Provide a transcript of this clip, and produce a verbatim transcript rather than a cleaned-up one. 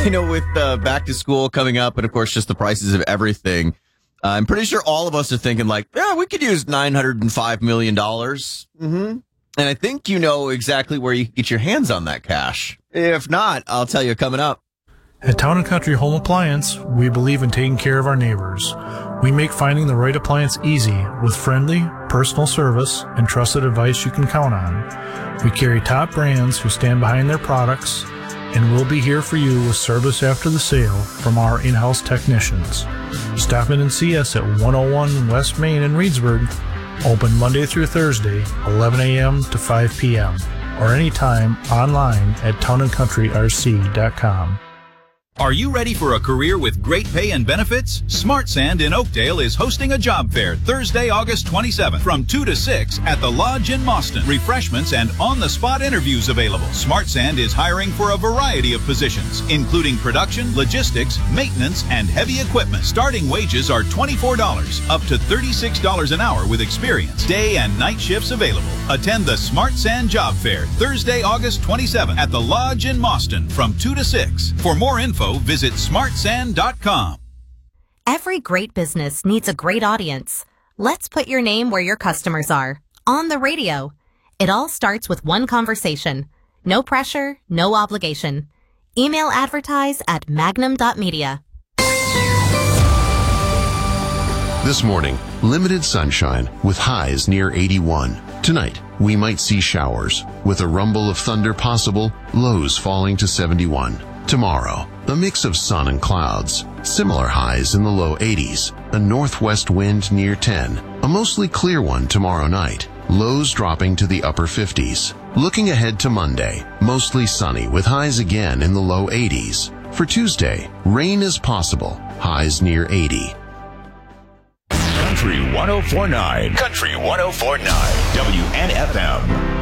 I know with uh, back to school coming up and, of course, just the prices of everything, uh, I'm pretty sure all of us are thinking like, yeah, we could use nine hundred five million dollars. Mm-hmm. And I think you know exactly where you can get your hands on that cash. If not, I'll tell you coming up. At Town and Country Home Appliance, we believe in taking care of our neighbors. We make finding the right appliance easy with friendly, personal service and trusted advice you can count on. We carry top brands who stand behind their products, and we'll be here for you with service after the sale from our in-house technicians. Stop in and see us at one oh one West Main in Reedsburg, open Monday through Thursday, eleven a.m. to five p.m., or anytime online at town and country r c dot com. Are you ready for a career with great pay and benefits? Smart Sand in Oakdale is hosting a job fair Thursday, August twenty-seventh from two to six at the Lodge in Mauston. Refreshments and on-the-spot interviews available. Smart Sand is hiring for a variety of positions, including production, logistics, maintenance, and heavy equipment. Starting wages are twenty-four dollars, up to thirty-six dollars an hour with experience. Day and night shifts available. Attend the Smart Sand Job Fair Thursday, August twenty-seventh at the Lodge in Mauston from two to six. For more info, visit smart sand dot com. Every great business needs a great audience. Let's put your name where your customers are. On the radio. It all starts with one conversation. No pressure, no obligation. Email advertise at magnum dot media. This morning, limited sunshine with highs near eighty-one. Tonight, we might see showers with a rumble of thunder possible, lows falling to seventy-one. Tomorrow, a mix of sun and clouds, similar highs in the low eighties, a northwest wind near ten, a mostly clear one tomorrow night, lows dropping to the upper fifties. Looking ahead to Monday, mostly sunny with highs again in the low eighties. For Tuesday, rain is possible, highs near eighty. Country one oh four point nine. Country one oh four point nine. W N F M.